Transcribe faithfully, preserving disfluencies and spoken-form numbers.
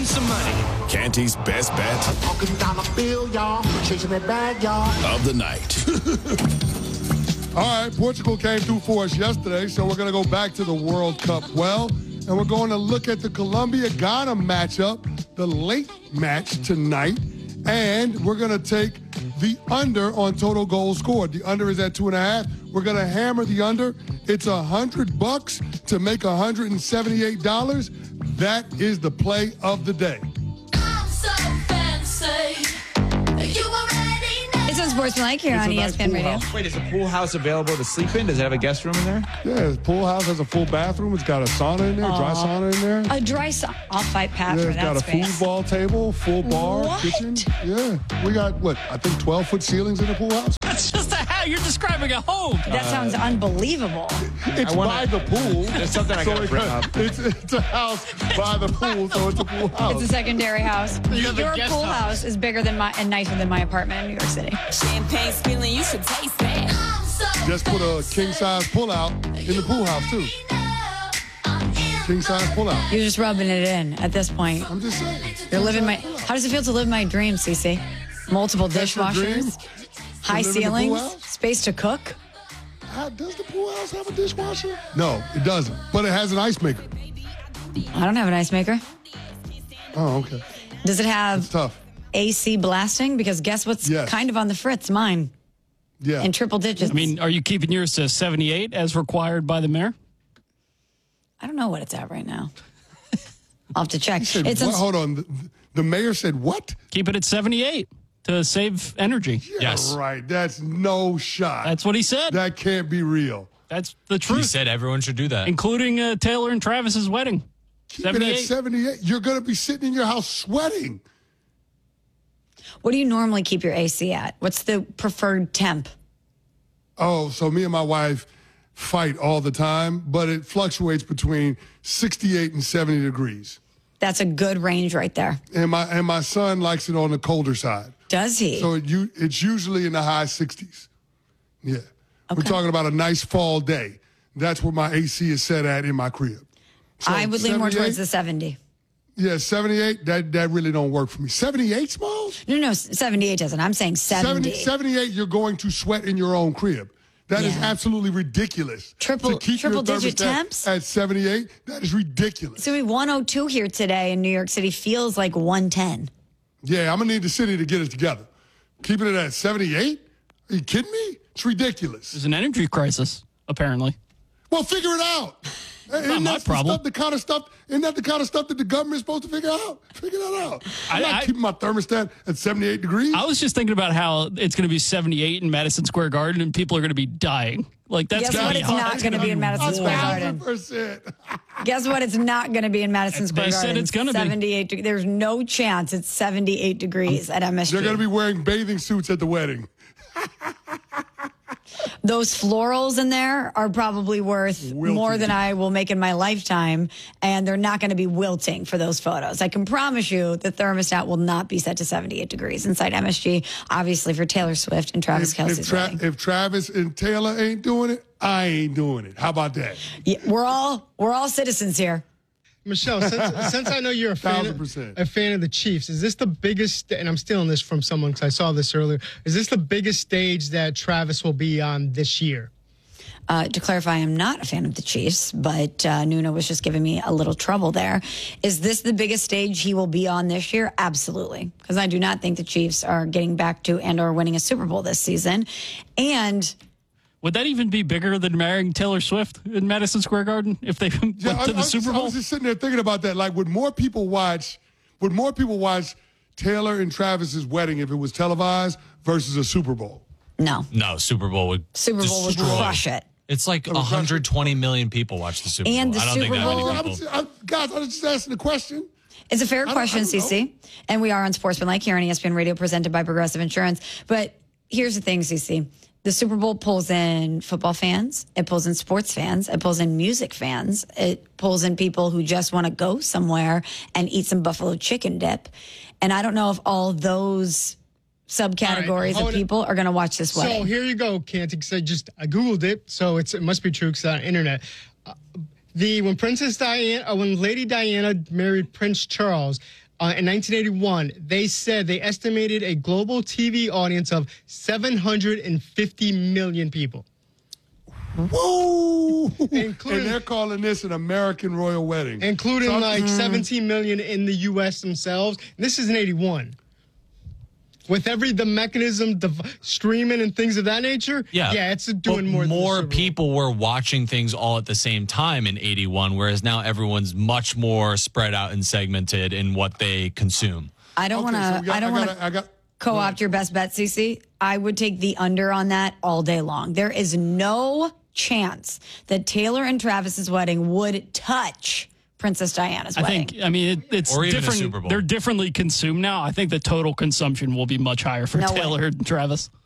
win some money. Canty's best bet Talking dollar bill, y'all. Chasing that bag, y'all. of the night. All right, Portugal came through for us yesterday, so we're going to go back to the World Cup well, and we're going to look at the Colombia-Ghana matchup, the late match tonight, and we're going to take the under on total goals scored. The under is at two and a half. We're going to hammer the under. It's a hundred bucks to make one hundred seventy-eight dollars. That is the play of the day. I'm so fancy. You already know. It's on Sportsmanlike here It's on a E nice S P N pool Radio. house. Wait, is the pool house available to sleep in? Does it have a guest room in there? Yeah, the pool house has a full bathroom. It's got a sauna in there, dry Aw. sauna in there. A dry sauna. I'll fight Pat Yeah, for it's that got a space. foosball table, full bar, What? kitchen. Yeah, we got, what, I think twelve-foot ceilings in the pool house? That's just a how you're describing a home. That sounds unbelievable. It's wanna- by the pool. There's something I so gotta it- bring up. It's, it's a house by the pool, so it's a pool house. It's a secondary house. You have a Your guest pool house. house is bigger than my and nicer than my apartment in New York City. Champagne spilling, you should taste that. I'm so Just put a king-size pull-out in the pool house, too. King-size pull-out. You're just rubbing it in at this point. I'm just saying. You're living my. King-size How does it feel to live my dream, Cece? Multiple That's your dream? dishwashers, high live in the pool ceilings, house? space to cook. How, does the pool house have a dishwasher? No, it doesn't. But it has an ice maker. I don't have an ice maker. Oh, okay. Does it have It's tough. A C blasting? Because guess what's Yes. kind of on the fritz? Mine Yeah. in triple digits. I mean, are you keeping yours to seventy-eight as required by the mayor? I don't know what it's at right now. I'll have to check. Said, It's what? in- Hold on. The, the mayor said what? Keep it at seventy-eight to save energy. Yeah, right. That's no shot. That's what he said. That can't be real. That's the He truth, said everyone should do that. including uh, Taylor and Travis's wedding. Keep it at seventy-eight. You're going to be sitting in your house sweating. What do you normally keep your A C at? What's the preferred temp? Oh, so me and my wife fight all the time, but it fluctuates between sixty-eight and seventy degrees. That's a good range right there. And my and my son likes it on the colder side. Does he? So it, you, it's usually in the high sixties. Yeah. We're Okay. talking about a nice fall day. That's where my A C is set at in my crib. So I would lean more towards the seventy-eight? seventy. Yeah, seventy-eight, that, that really don't work for me. seventy-eight, Smalls? No, no, seventy-eight doesn't. I'm saying seventy. seventy, seventy-eight, you're going to sweat in your own crib. That is Yeah. absolutely ridiculous. Triple- to keep triple your digit thermostat temps? at seventy-eight, that is ridiculous. So we one oh two here today in New York City feels like one ten. Yeah, I'm going to need the city to get it together. Keeping it at seventy-eight? Are you kidding me? It's ridiculous. There's an energy crisis, apparently. Well, figure it out. Isn't my that the problem. Stuff, the kind of stuff, isn't that the kind of stuff that the government's supposed to figure out? Figure that out. I'm I- not I- keeping my thermostat at seventy-eight degrees. I was just thinking about how it's going to be seventy-eight in Madison Square Garden and people are going to be dying. Like, that's Guess going what to be it's hard. not going to be in Madison Square Garden. percent. Guess what it's not going to be in Madison Square They Garden. said it's gonna be. seventy-eight. De- there's no chance it's seventy-eight degrees at M S G. They're going to be wearing bathing suits at the wedding. Those florals in there are probably worth Wilting. more than I will make in my lifetime, and they're not going to be wilting for those photos. I can promise you the thermostat will not be set to seventy-eight degrees inside M S G, obviously for Taylor Swift and Travis If, Kelce's if, Tra- wedding. if Travis and Taylor ain't doing it, I ain't doing it. How about that? Yeah, we're all we're all citizens here. Michelle, since, since I know you're a fan, Thousand of, percent. a fan of the Chiefs, is this the biggest, and I'm stealing this from someone because I saw this earlier, is this the biggest stage that Travis will be on this year? Uh, to clarify, I'm not a fan of the Chiefs, but uh, Nuno was just giving me a little trouble there. Is this the biggest stage he will be on this year? Absolutely, because I do not think the Chiefs are getting back to and or winning a Super Bowl this season. And Would that even be bigger than marrying Taylor Swift in Madison Square Garden if they went Yeah, I, to I the was Super just, Bowl? I was just sitting there thinking about that. Like, would more people watch? Would more people watch Taylor and Travis's wedding if it was televised versus a Super Bowl? no, No, Super Bowl would Super Bowl would destroy. crush it. It's like one hundred twenty million people watch the Super And Bowl. the I don't Super think that Bowl- many I people. was, I, guys, I was just asking the question. It's a fair don't- question, I don't know. Cece. And we are on Sportsmanlike here on E S P N Radio, presented by Progressive Insurance. But here's the thing, Cece. The Super Bowl pulls in football fans. It pulls in sports fans. It pulls in music fans. It pulls in people who just want to go somewhere and eat some buffalo chicken dip. And I don't know if all those subcategories All right, of hold it. people are going to watch this wedding. So here you go, Canty, because I just I googled it, so it's it must be true because it's on the internet. Uh, the when Princess Diana, uh, when Lady Diana married Prince Charles, uh, in nineteen eighty-one, they said they estimated a global T V audience of seven hundred fifty million people. Woo! Including- and they're calling this an American royal wedding. Including So I'm- like seventeen million in the U S themselves. This is in eighty-one. With every the mechanism, the streaming and things of that nature, Yeah, yeah, it's doing But more. than the More Super Bowl. people were watching things all at the same time in eighty-one, whereas now everyone's much more spread out and segmented in what they consume. I don't Okay, want so to. we got- I don't I want gotta- to I got- co-opt your best bet, Cece. I would take the under on that all day long. There is no chance that Taylor and Travis's wedding would touch Princess Diana's I wedding. think, I mean, it, it's Or even a different. Super Bowl. They're differently consumed now. I think the total consumption will be much higher for No way. Taylor and Travis.